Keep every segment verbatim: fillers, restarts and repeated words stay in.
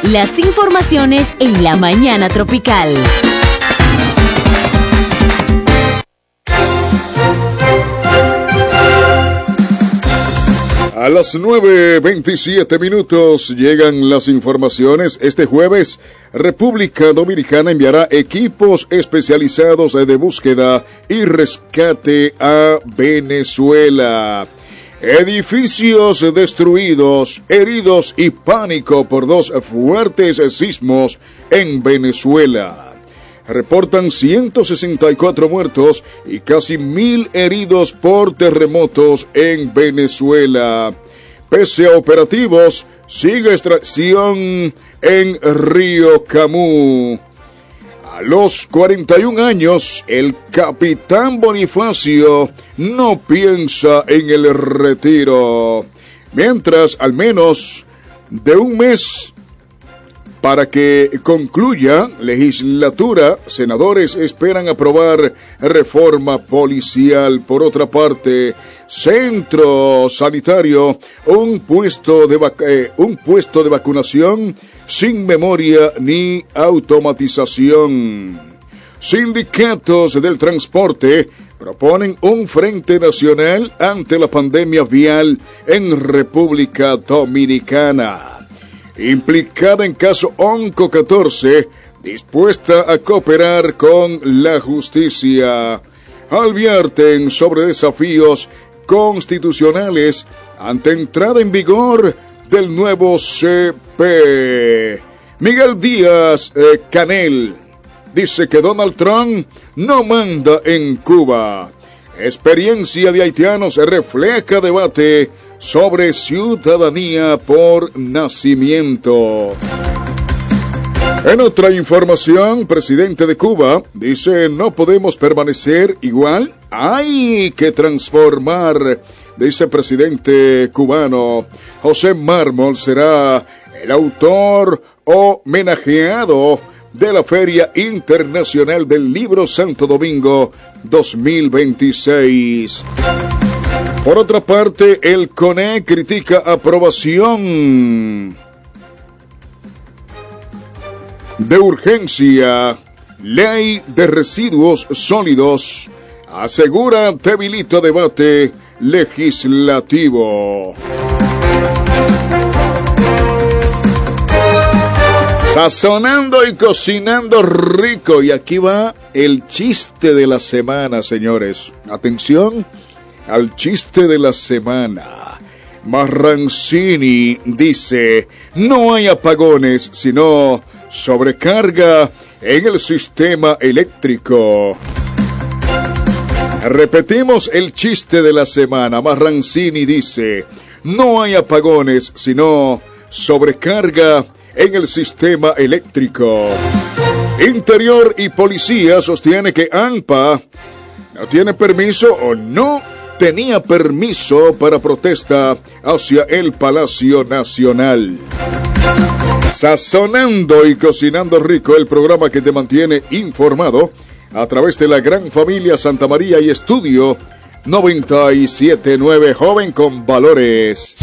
Las informaciones en la mañana tropical. A las nueve veintisiete minutos llegan las informaciones. Este jueves, República Dominicana enviará equipos especializados de búsqueda y rescate a Venezuela. Edificios destruidos, heridos y pánico por dos fuertes sismos en Venezuela. Reportan ciento sesenta y cuatro muertos y casi mil heridos por terremotos en Venezuela. Pese a operativos, sigue extracción en Río Camus. A los cuarenta y un años, el capitán Bonifacio no piensa en el retiro. Mientras, al menos de un mes para que concluya legislatura, senadores esperan aprobar reforma policial. Por otra parte, centro sanitario, un puesto de, vac- eh, un puesto de vacunación sin memoria ni automatización. Sindicatos del transporte proponen un frente nacional ante la pandemia vial en República Dominicana. Implicada en caso Onco catorce, dispuesta a cooperar con la justicia. Advierten sobre desafíos constitucionales ante entrada en vigor del nuevo C P. Miguel Díaz eh, Canel dice que Donald Trump no manda en Cuba. Experiencia de haitianos refleja debate sobre ciudadanía por nacimiento. En otra información, presidente de Cuba dice: no podemos permanecer igual, hay que transformar. Dice presidente cubano. José Mármol será el autor homenajeado de la Feria Internacional del Libro Santo Domingo dos mil veintiséis. Por otra parte, el C O N E critica aprobación de urgencia, ley de residuos sólidos, asegura debilita debate legislativo. Sazonando y cocinando rico, y aquí va el chiste de la semana, señores. Atención al chiste de la semana. Marrancini dice: no hay apagones, sino sobrecarga en el sistema eléctrico. Repetimos el chiste de la semana. Marrancini dice: no hay apagones, sino sobrecarga en el sistema eléctrico. Interior y policía sostiene que ANPA no tiene permiso o no tenía permiso para protesta hacia el Palacio Nacional. Sazonando y cocinando rico, el programa que te mantiene informado a través de la gran familia Santa María y Estudio noventa y siete punto nueve, joven con valores.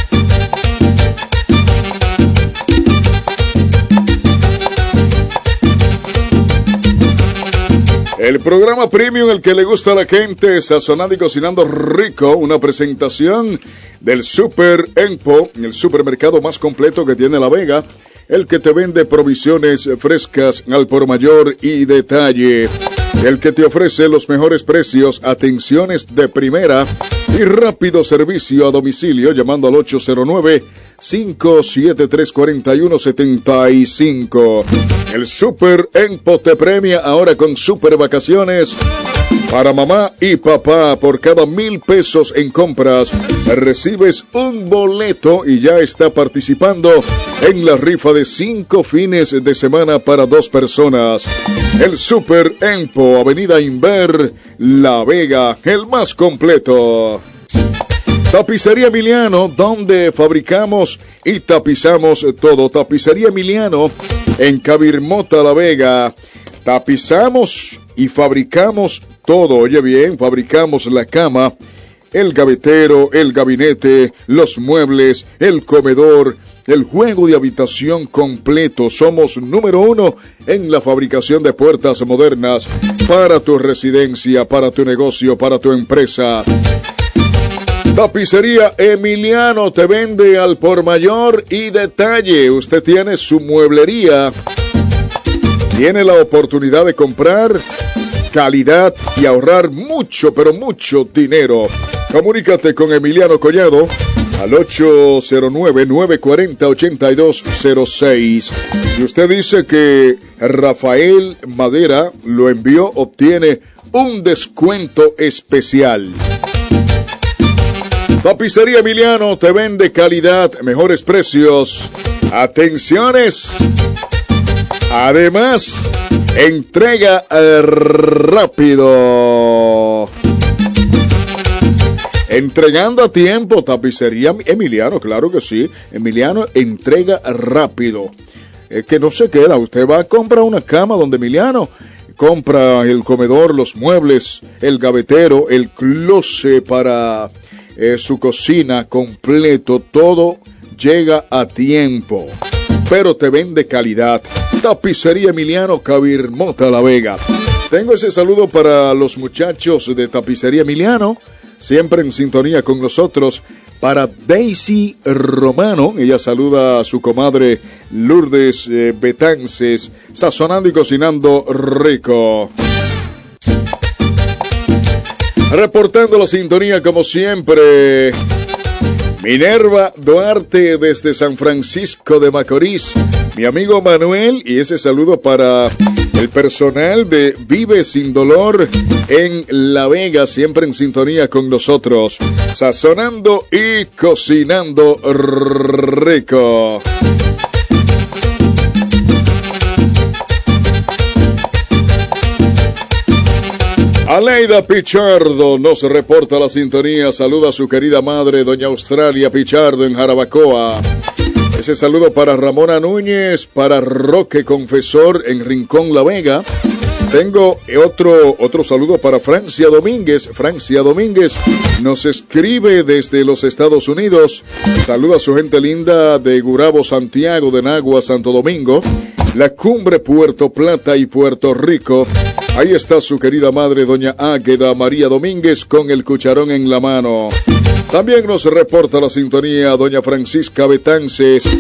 El programa premium, el que le gusta a la gente, sazonando y cocinando rico, una presentación del Super Empo, el supermercado más completo que tiene La Vega, el que te vende provisiones frescas al por mayor y detalle, el que te ofrece los mejores precios, atenciones de primera y rápido servicio a domicilio, llamando al ocho cero nueve, cinco siete tres, cuatro uno siete cinco. El Super Empo te premia ahora con super vacaciones para mamá y papá. Por cada mil pesos en compras recibes un boleto y ya está participando en la rifa de cinco fines de semana para dos personas. El Super Empo, Avenida Inver, La Vega, el más completo. Tapicería Emiliano, donde fabricamos y tapizamos todo. Tapicería Emiliano en Cabirmota, La Vega. Tapizamos y fabricamos todo. Oye bien, fabricamos la cama, el gavetero, el gabinete, los muebles, el comedor, el juego de habitación completo. Somos número uno en la fabricación de puertas modernas para tu residencia, para tu negocio, para tu empresa. Tapicería Emiliano te vende al por mayor y detalle. Usted tiene su mueblería, tiene la oportunidad de comprar calidad y ahorrar mucho, pero mucho dinero. Comunícate con Emiliano Collado al ocho cero nueve, nueve cuatro cero, ocho dos cero seis. Si usted dice que Rafael Madera lo envió, obtiene un descuento especial. Tapicería Emiliano te vende calidad, mejores precios, atenciones. Además, entrega rápido. Entregando a tiempo, Tapicería Emiliano, claro que sí. Emiliano entrega rápido. Es que no se queda, usted va a comprar una cama donde Emiliano compra el comedor, los muebles, el gavetero, el closet para eh, su cocina completo, todo llega a tiempo, pero te vende calidad. Tapicería Emiliano, Cabirmota, La Vega. Tengo ese saludo para los muchachos de Tapicería Emiliano, siempre en sintonía con nosotros. Para Daisy Romano, ella saluda a su comadre Lourdes eh, Betances, sazonando y cocinando rico. Reportando la sintonía como siempre, Minerva Duarte desde San Francisco de Macorís, mi amigo Manuel, y ese saludo para el personal de Vive Sin Dolor en La Vega, siempre en sintonía con nosotros, sazonando y cocinando rico. Aleida Pichardo nos reporta la sintonía, saluda a su querida madre, doña Australia Pichardo en Jarabacoa. Ese saludo para Ramona Núñez, para Roque Confesor en Rincón La Vega. Tengo otro, otro saludo para Francia Domínguez. Francia Domínguez nos escribe desde los Estados Unidos. Saluda a su gente linda de Gurabo, Santiago, de Nagua, Santo Domingo, La Cumbre, Puerto Plata y Puerto Rico. Ahí está su querida madre, doña Águeda María Domínguez, con el cucharón en la mano. También nos reporta la sintonía doña Francisca Betances